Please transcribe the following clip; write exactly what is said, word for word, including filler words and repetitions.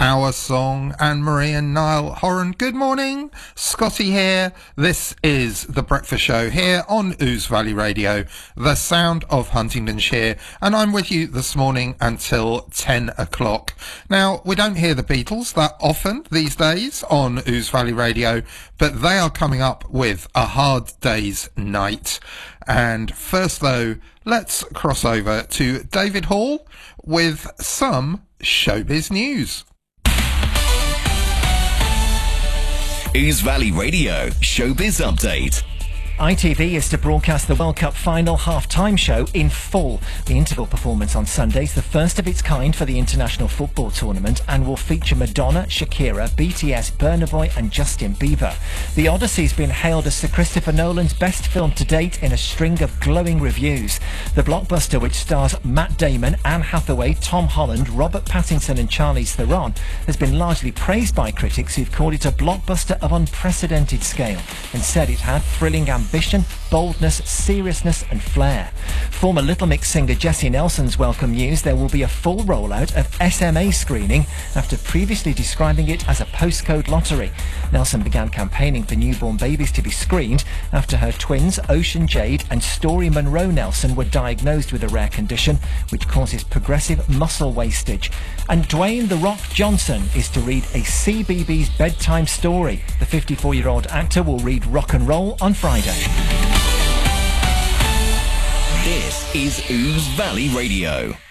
Our Song, Anne-Marie and Niall Horan. Good morning, Scotty here. This is The Breakfast Show here on Ouse Valley Radio, the sound of Huntingdonshire, and I'm with you this morning until ten o'clock. Now, we don't hear the Beatles that often these days on Ouse Valley Radio, but they are coming up with A Hard Day's Night. And first though, let's cross over to David Hall with some showbiz news. Ouse Valley Radio Showbiz Update. I T V is to broadcast the World Cup final half-time show in full. The integral performance on Sunday is the first of its kind for the international football tournament and will feature Madonna, Shakira, B T S, Burna Boy and Justin Bieber. The Odyssey's been hailed as Sir Christopher Nolan's best film to date in a string of glowing reviews. The blockbuster, which stars Matt Damon, Anne Hathaway, Tom Holland, Robert Pattinson and Charlize Theron, has been largely praised by critics who've called it a blockbuster of unprecedented scale and said it had thrilling ambition. Ambition, boldness, seriousness and flair. Former Little Mix singer Jessie Nelson's welcome news there will be a full rollout of S M A screening after previously describing it as a postcode lottery. Nelson began campaigning for newborn babies to be screened after her twins Ocean Jade and Story Monroe Nelson were diagnosed with a rare condition which causes progressive muscle wastage. And Dwayne "The Rock" Johnson is to read a C B B S bedtime story. The fifty-four-year-old actor will read Rock and Roll on Friday. This is Ouse Valley Radio.